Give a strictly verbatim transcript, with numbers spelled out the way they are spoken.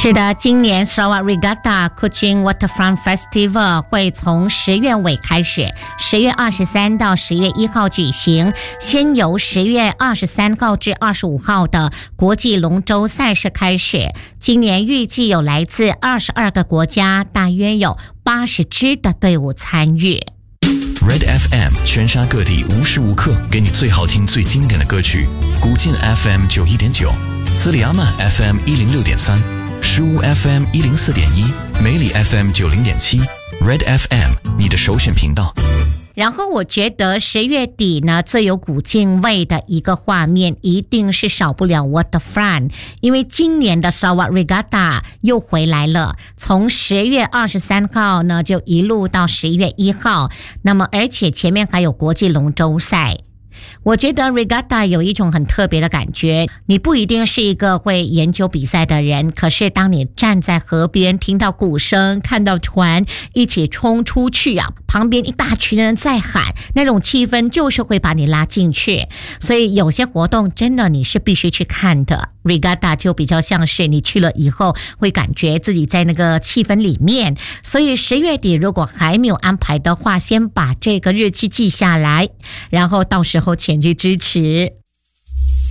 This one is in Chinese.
是的，今年 Sarawak Regatta Kuching Waterfront Festival 会从十月尾开始，十月二十三到十月一号举行。先由十月二十三号至二十五号的国际龙舟赛事开始。今年预计有来自二十二个国家，大约有八十支的队伍参与。 Red F M 全沙各地无时无刻给你最好听最经典的歌曲。古晋 F M 九一点九，斯里阿曼 F M 一零六点三，诗屋 F M 一零四点一，梅里 F M 九零点七 ，Red F M 你的首选频道。 然后我觉得十月底呢，最有古晋味的一个画面，一定是少不了 Waterfront， 因为今年的 Sarawak Regatta 又回来了，从十月二十三号呢，就一路到十一月一号，那么而且前面还有国际龙舟赛。我觉得 Regatta 有一种很特别的感觉，你不一定是一个会研究比赛的人，可是当你站在河边，听到鼓声，看到船一起冲出去啊，旁边一大群人在喊，那种气氛就是会把你拉进去。所以有些活动真的你是必须去看的， Regatta 就比较像是你去了以后会感觉自己在那个气氛里面。所以十月底如果还没有安排的话，先把这个日期记下来，然后到时候前去支持。